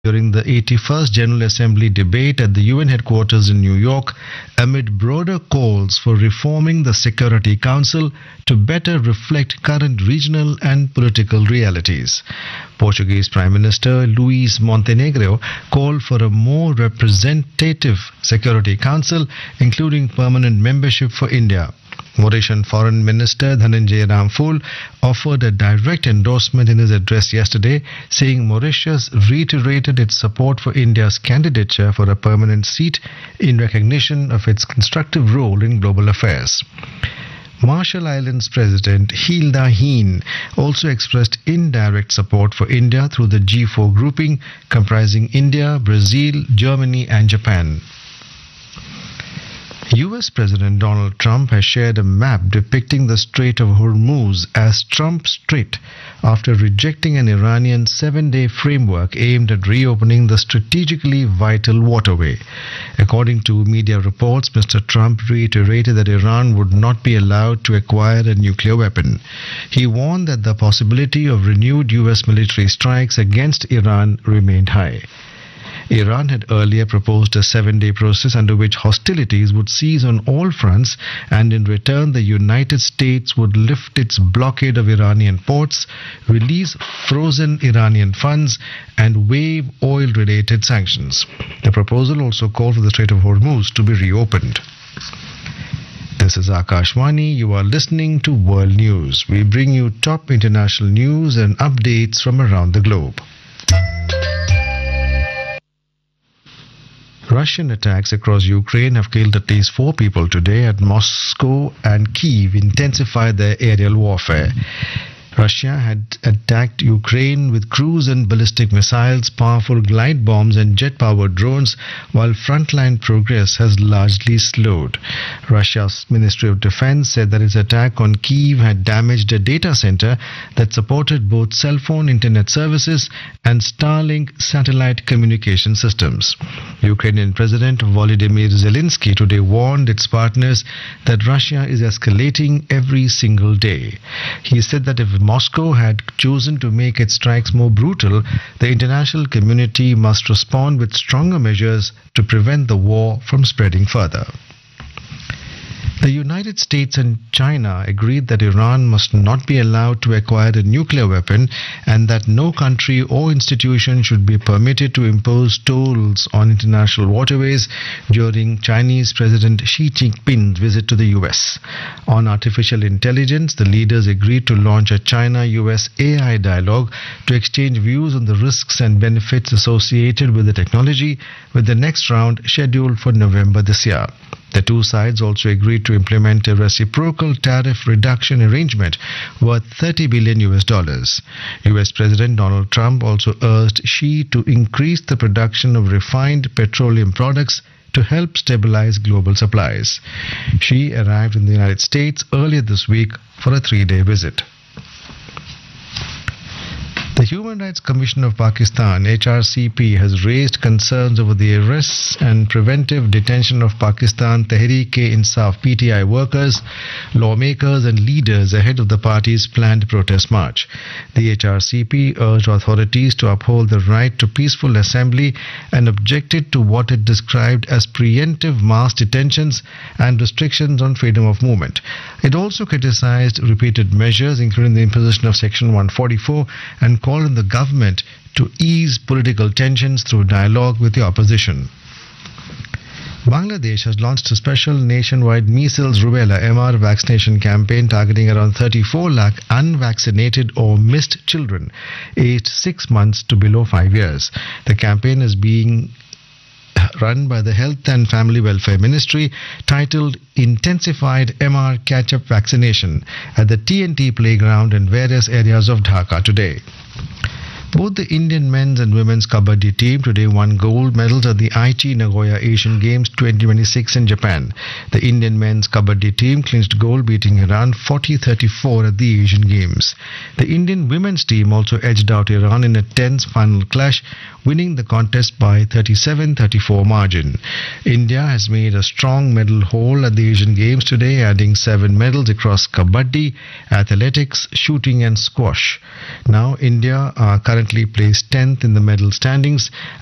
during the 81st General Assembly debate at the UN headquarters in New York amid broader calls for reforming the Security Council to better reflect current regional and political realities. Portuguese Prime Minister Luís Montenegro called for a more representative Security Council, including permanent membership for India. Mauritian Foreign Minister Dhananjay Ramphul offered a direct endorsement in his address yesterday, saying Mauritius reiterated its support for India's candidature for a permanent seat in recognition of its constructive role in global affairs. Marshall Islands President Hilda Hien also expressed indirect support for India through the G4 grouping comprising India, Brazil, Germany and Japan. US President Donald Trump has shared a map depicting the Strait of Hormuz as Trump Strait after rejecting an Iranian 7-day framework aimed at reopening the strategically vital waterway. According to media reports, Mr. Trump reiterated that Iran would not be allowed to acquire a nuclear weapon. He warned that the possibility of renewed US military strikes against Iran remained high. Iran had earlier proposed a 7-day process under which hostilities would cease on all fronts, and in return the United States would lift its blockade of Iranian ports, release frozen Iranian funds and waive oil-related sanctions. The proposal also called for the Strait of Hormuz to be reopened. This is Akashvani. You are listening to World News. We bring you top international news and updates from around the globe. Russian attacks across Ukraine have killed at least 4 people today as Moscow and Kyiv intensified their aerial warfare. Russia had attacked Ukraine with cruise and ballistic missiles, powerful glide bombs and jet-powered drones, while frontline progress has largely slowed. Russia's Ministry of Defense said that its attack on Kyiv had damaged a data center that supported both cell phone internet services and Starlink satellite communication systems. Ukrainian President Volodymyr Zelensky today warned its partners that Russia is escalating every single day. He said that if Moscow had chosen to make its strikes more brutal, the international community must respond with stronger measures to prevent the war from spreading further. The United States and China agreed that Iran must not be allowed to acquire a nuclear weapon and that no country or institution should be permitted to impose tolls on international waterways during Chinese President Xi Jinping's visit to the US. On artificial intelligence, the leaders agreed to launch a China-US AI dialogue to exchange views on the risks and benefits associated with the technology, with the next round scheduled for November this year. The two sides also agreed to implement a reciprocal tariff reduction arrangement worth $30 billion. US President Donald Trump also urged Xi to increase the production of refined petroleum products to help stabilize global supplies. Xi arrived in the United States earlier this week for a 3-day visit. The Human Rights Commission of Pakistan, HRCP, has raised concerns over the arrests and preventive detention of Pakistan Tehreek-e-Insaf PTI workers, lawmakers and leaders ahead of the party's planned protest march. The HRCP urged authorities to uphold the right to peaceful assembly and objected to what it described as preemptive mass detentions and restrictions on freedom of movement. It also criticized repeated measures, including the imposition of Section 144, and called on the government to ease political tensions through dialogue with the opposition. Bangladesh has launched a special nationwide measles rubella MR vaccination campaign targeting around 34 lakh unvaccinated or missed children aged 6 months to below 5 years. The campaign is being run by the Health and Family Welfare Ministry, titled Intensified MR Catch-up Vaccination at the TNT Playground in various areas of Dhaka today. Both the Indian men's and women's kabaddi team today won gold medals at the Aichi Nagoya Asian Games 2026 in Japan. The Indian men's kabaddi team clinched gold, beating Iran 40-34 at the Asian Games. The Indian women's team also edged out Iran in a tense final clash, winning the contest by 37-34 margin. India has made a strong medal haul at the Asian Games today, adding 7 medals across kabaddi, athletics, shooting and squash. Now India are currently currently placed 10th in the medal standings